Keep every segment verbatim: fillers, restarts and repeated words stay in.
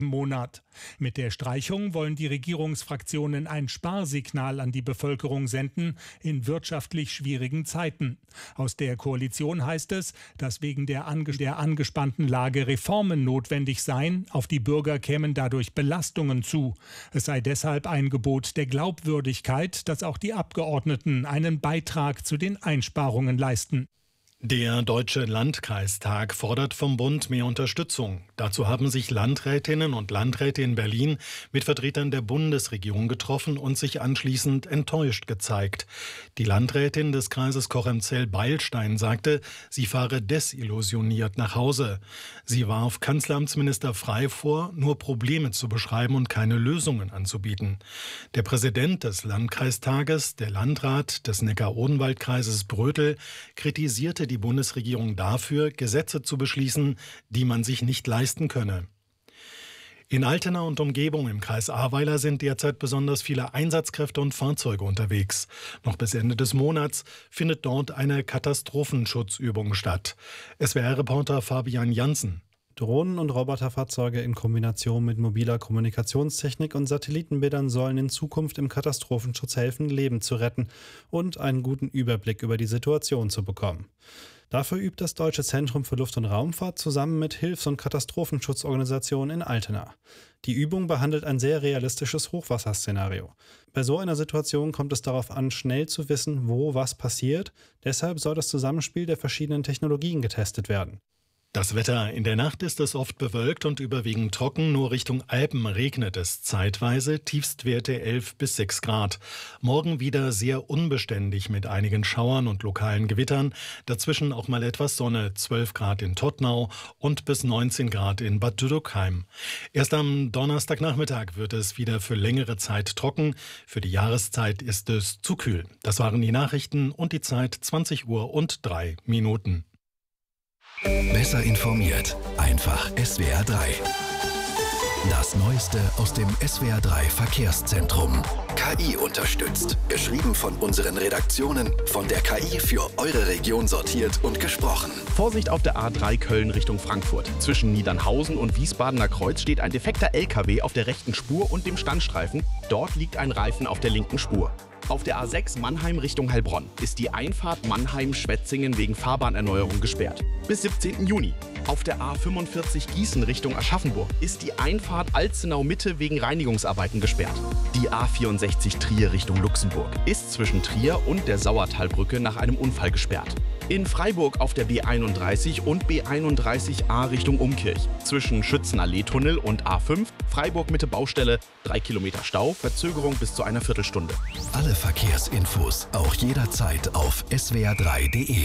Monat. Mit der Streichung wollen die Regierungsfraktionen ein Sparsignal an die Bevölkerung senden in wirtschaftlich schwierigen Zeiten. Aus der Koalition heißt es, dass wegen der, ange- der angespannten Lage Reformen notwendig seien. Auf die Bürger kämen dadurch Belastungen zu. Es sei deshalb ein Gebot der Glaubwürdigkeit, dass auch die Abgeordneten einen Beitrag zu den Einsparungen leisten. Der Deutsche Landkreistag fordert vom Bund mehr Unterstützung. Dazu haben sich Landrätinnen und Landräte in Berlin mit Vertretern der Bundesregierung getroffen und sich anschließend enttäuscht gezeigt. Die Landrätin des Kreises Cochem-Zell-Beilstein sagte, sie fahre desillusioniert nach Hause. Sie warf Kanzleramtsminister Frey vor, nur Probleme zu beschreiben und keine Lösungen anzubieten. Der Präsident des Landkreistages, der Landrat des Neckar-Odenwald-Kreises Brötel, kritisierte die Bundesregierung dafür, Gesetze zu beschließen, die man sich nicht leisten könne. In Altena und Umgebung im Kreis Ahrweiler sind derzeit besonders viele Einsatzkräfte und Fahrzeuge unterwegs. Noch bis Ende des Monats findet dort eine Katastrophenschutzübung statt. S W R-Reporter Fabian Janssen. Drohnen und Roboterfahrzeuge in Kombination mit mobiler Kommunikationstechnik und Satellitenbildern sollen in Zukunft im Katastrophenschutz helfen, Leben zu retten und einen guten Überblick über die Situation zu bekommen. Dafür übt das Deutsche Zentrum für Luft- und Raumfahrt zusammen mit Hilfs- und Katastrophenschutzorganisationen in Altena. Die Übung behandelt ein sehr realistisches Hochwasserszenario. Bei so einer Situation kommt es darauf an, schnell zu wissen, wo was passiert. Deshalb soll das Zusammenspiel der verschiedenen Technologien getestet werden. Das Wetter: In der Nacht ist es oft bewölkt und überwiegend trocken, nur Richtung Alpen regnet es zeitweise, Tiefstwerte elf bis sechs Grad. Morgen wieder sehr unbeständig mit einigen Schauern und lokalen Gewittern, dazwischen auch mal etwas Sonne, zwölf Grad in Tottnau und bis neunzehn Grad in Bad Dürkheim. Erst am Donnerstagnachmittag wird es wieder für längere Zeit trocken, für die Jahreszeit ist es zu kühl. Das waren die Nachrichten und die Zeit zwanzig Uhr und drei Minuten. Besser informiert, einfach S W R drei. Das Neueste aus dem S W R drei Verkehrszentrum. K I unterstützt. Geschrieben von unseren Redaktionen, von der K I für eure Region sortiert und gesprochen. Vorsicht auf der A drei Köln Richtung Frankfurt. Zwischen Niedernhausen und Wiesbadener Kreuz steht ein defekter L K W auf der rechten Spur und dem Standstreifen. Dort liegt ein Reifen auf der linken Spur. Auf der A sechs Mannheim Richtung Heilbronn ist die Einfahrt Mannheim-Schwetzingen wegen Fahrbahnerneuerung gesperrt. Bis siebzehnten Juni. Auf der A fünfundvierzig Gießen Richtung Aschaffenburg ist die Einfahrt Alzenau-Mitte wegen Reinigungsarbeiten gesperrt. Die A vierundsechzig Trier Richtung Luxemburg ist zwischen Trier und der Sauertalbrücke nach einem Unfall gesperrt. In Freiburg auf der B einunddreißig und B einunddreißig A Richtung Umkirch. Zwischen Schützenallee-Tunnel und A fünf, Freiburg-Mitte Baustelle, drei Kilometer Stau, Verzögerung bis zu einer Viertelstunde. Alle Verkehrsinfos auch jederzeit auf S W R drei punkt de.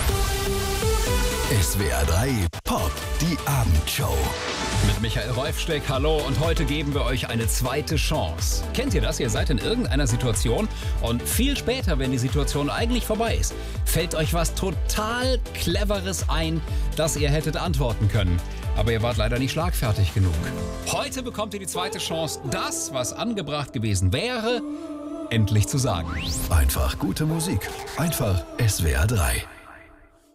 S W R drei Pop, die Abendshow. Mit Michael Reufsteck, hallo, und heute geben wir euch eine zweite Chance. Kennt ihr das? Ihr seid in irgendeiner Situation und viel später, wenn die Situation eigentlich vorbei ist, fällt euch was total Cleveres ein, das ihr hättet antworten können. Aber ihr wart leider nicht schlagfertig genug. Heute bekommt ihr die zweite Chance, das, was angebracht gewesen wäre, endlich zu sagen. Einfach gute Musik. Einfach S W R drei.